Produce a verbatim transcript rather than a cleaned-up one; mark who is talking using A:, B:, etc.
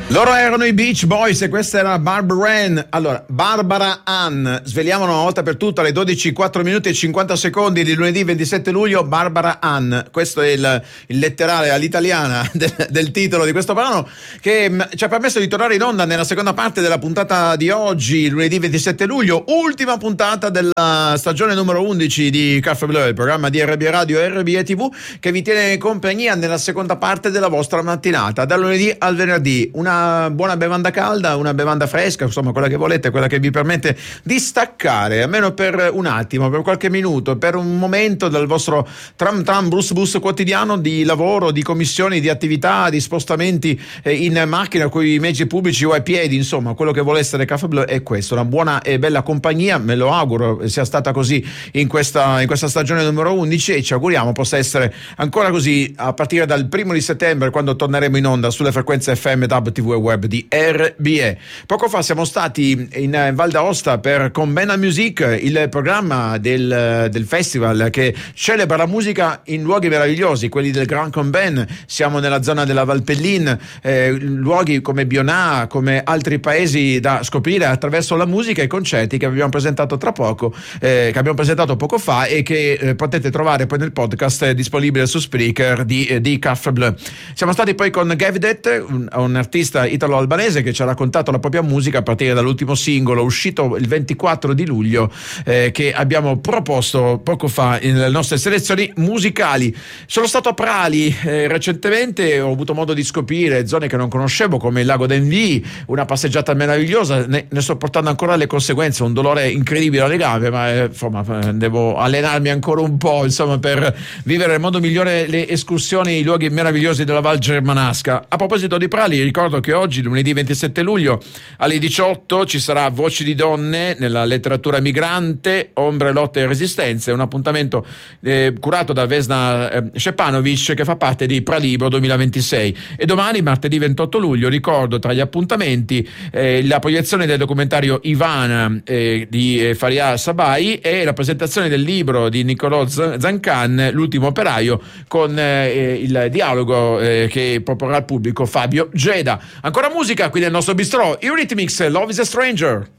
A: Loro erano i Beach Boys e questa era Barbara Ann. Allora, Barbara Ann, sveliamo una volta per tutte alle dodici e quattro minuti e cinquanta secondi di lunedì ventisette luglio, Barbara Ann. Questo è il, il letterale all'italiana del, del titolo di questo brano, che mh, ci ha permesso di tornare in onda nella seconda parte della puntata di oggi, lunedì ventisette luglio, ultima puntata della stagione numero undici di Caffè Blu, il programma di R B Radio e R B E T V che vi tiene compagnia nella seconda parte della vostra mattinata, dal lunedì al venerdì. Una buona bevanda calda, una bevanda fresca, insomma quella che volete, quella che vi permette di staccare almeno per un attimo, per qualche minuto, per un momento dal vostro tram tram bus bus quotidiano di lavoro, di commissioni, di attività, di spostamenti eh, in macchina, con i mezzi pubblici o a piedi, insomma quello che vuole essere Caffè Blu è questo, una buona e bella compagnia. Me lo auguro sia stata così in questa, in questa stagione numero undici e ci auguriamo possa essere ancora così a partire dal primo di settembre, quando torneremo in onda sulle frequenze F M, D A B, T V e web di R B E. Poco fa siamo stati in Val d'Aosta per Conbena Music, il programma del, del festival che celebra la musica in luoghi meravigliosi, quelli del Grand Conben. Siamo nella zona della Valpellin, eh, luoghi come Bionà, come altri paesi da scoprire attraverso la musica e i concerti che abbiamo presentato tra poco, eh, che abbiamo presentato poco fa e che eh, potete trovare poi nel podcast eh, disponibile su Spreaker di, eh, di Caffè Blu. Siamo stati poi con Gavdet, un, un artista italo-albanese che ci ha raccontato la propria musica a partire dall'ultimo singolo uscito il ventiquattro di luglio, eh, che abbiamo proposto poco fa nelle nostre selezioni musicali. Sono stato a Prali eh, recentemente, ho avuto modo di scoprire zone che non conoscevo come il lago d'Envie, una passeggiata meravigliosa, ne, ne sto portando ancora le conseguenze, un dolore incredibile alle gambe, ma eh, insomma devo allenarmi ancora un po', insomma, per vivere nel modo migliore le escursioni, i luoghi meravigliosi della Val Germanasca. A proposito di Prali, ricordo che oggi, lunedì ventisette luglio, alle diciotto ci sarà Voci di donne nella letteratura migrante, ombre, lotte e resistenze, un appuntamento eh, curato da Vesna eh, Šepanović, che fa parte di Pralibro duemilaventisei. E domani, martedì ventotto luglio, ricordo tra gli appuntamenti eh, la proiezione del documentario Ivana eh, di eh, Faria Sabai e la presentazione del libro di Niccolò Zancan, L'ultimo operaio, con eh, il dialogo eh, che proporrà al pubblico Fabio Geda. Ancora musica qui nel nostro bistrò, Eurythmics, Love is a Stranger.